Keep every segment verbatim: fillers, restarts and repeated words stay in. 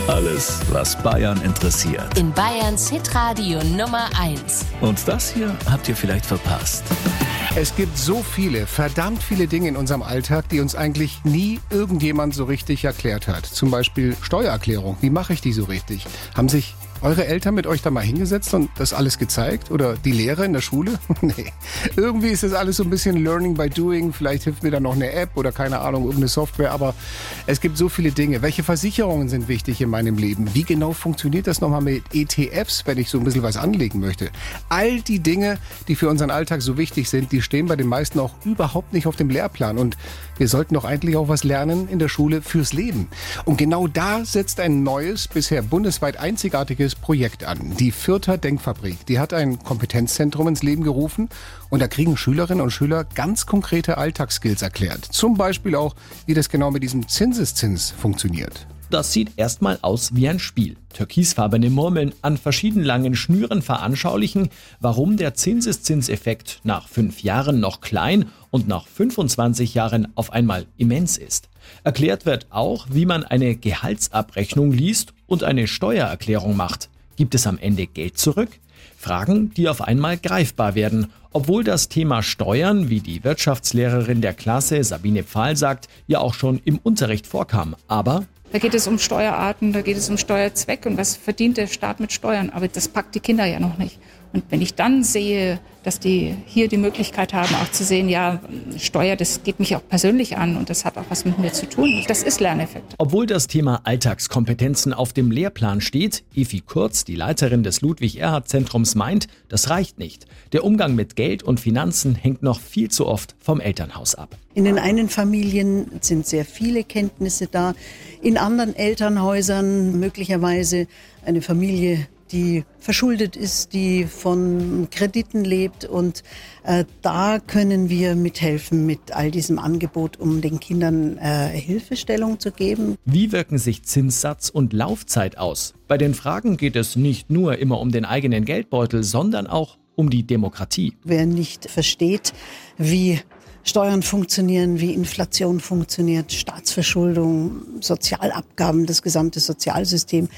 Alles, was Bayern interessiert. In Bayerns Hitradio Nummer eins. Und das hier habt ihr vielleicht verpasst. Es gibt so viele, verdammt viele Dinge in unserem Alltag, die uns eigentlich nie irgendjemand so richtig erklärt hat. Zum Beispiel Steuererklärung. Wie mache ich die so richtig? Haben sich eure Eltern mit euch da mal hingesetzt und das alles gezeigt? Oder die Lehrer in der Schule? Nee. Irgendwie ist das alles so ein bisschen Learning by Doing. Vielleicht hilft mir da noch eine App oder keine Ahnung, irgendeine Software. Aber es gibt so viele Dinge. Welche Versicherungen sind wichtig in meinem Leben? Wie genau funktioniert das nochmal mit E T Fs, wenn ich so ein bisschen was anlegen möchte? All die Dinge, die für unseren Alltag so wichtig sind, die stehen bei den meisten auch überhaupt nicht auf dem Lehrplan. Und wir sollten doch eigentlich auch was lernen in der Schule fürs Leben. Und genau da setzt ein neues, bisher bundesweit einzigartiges Projekt an. Die Fürther Denkfabrik. Die hat ein Kompetenzzentrum ins Leben gerufen und da kriegen Schülerinnen und Schüler ganz konkrete Alltagsskills erklärt. Zum Beispiel auch, wie das genau mit diesem Zinseszins funktioniert. Das sieht erstmal aus wie ein Spiel. Türkisfarbene Murmeln an verschieden langen Schnüren veranschaulichen, warum der Zinseszinseffekt nach fünf Jahren noch klein und nach fünfundzwanzig Jahren auf einmal immens ist. Erklärt wird auch, wie man eine Gehaltsabrechnung liest und eine Steuererklärung macht. Gibt es am Ende Geld zurück? Fragen, die auf einmal greifbar werden, obwohl das Thema Steuern, wie die Wirtschaftslehrerin der Klasse Sabine Pfahl sagt, ja auch schon im Unterricht vorkam. Aber da geht es um Steuerarten, da geht es um Steuerzweck und was verdient der Staat mit Steuern. Aber das packt die Kinder ja noch nicht. Und wenn ich dann sehe, dass die hier die Möglichkeit haben, auch zu sehen, ja, Steuer, das geht mich auch persönlich an und das hat auch was mit mir zu tun. Das ist Lerneffekt. Obwohl das Thema Alltagskompetenzen auf dem Lehrplan steht, Evi Kurz, die Leiterin des Ludwig-Erhard-Zentrums, meint, das reicht nicht. Der Umgang mit Geld und Finanzen hängt noch viel zu oft vom Elternhaus ab. In den einen Familien sind sehr viele Kenntnisse da, in anderen Elternhäusern möglicherweise eine Familie, die verschuldet ist, die von Krediten lebt. Und äh, da können wir mithelfen mit all diesem Angebot, um den Kindern äh, Hilfestellung zu geben. Wie wirken sich Zinssatz und Laufzeit aus? Bei den Fragen geht es nicht nur immer um den eigenen Geldbeutel, sondern auch um die Demokratie. Wer nicht versteht, wie Steuern funktionieren, wie Inflation funktioniert, Staatsverschuldung, Sozialabgaben, das gesamte Sozialsystem,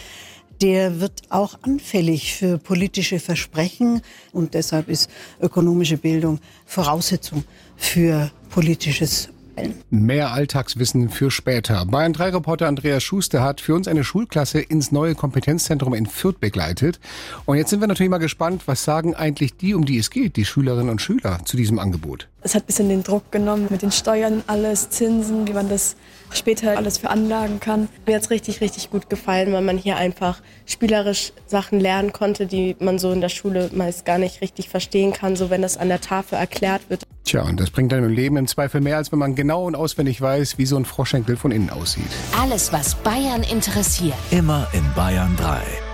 der wird auch anfällig für politische Versprechen und deshalb ist ökonomische Bildung Voraussetzung für politisches Wählen. Mehr Alltagswissen für später. Bayern drei Reporter Andreas Schuster hat für uns eine Schulklasse ins neue Kompetenzzentrum in Fürth begleitet. Und jetzt sind wir natürlich mal gespannt, was sagen eigentlich die, um die es geht, die Schülerinnen und Schüler zu diesem Angebot. Es hat ein bisschen den Druck genommen mit den Steuern, alles, Zinsen, wie man das später alles veranlagen kann. Mir hat es richtig, richtig gut gefallen, weil man hier einfach spielerisch Sachen lernen konnte, die man so in der Schule meist gar nicht richtig verstehen kann, so wenn das an der Tafel erklärt wird. Tja, und das bringt einem im Leben im Zweifel mehr, als wenn man genau und auswendig weiß, wie so ein Froschschenkel von innen aussieht. Alles, was Bayern interessiert. Immer in Bayern drei.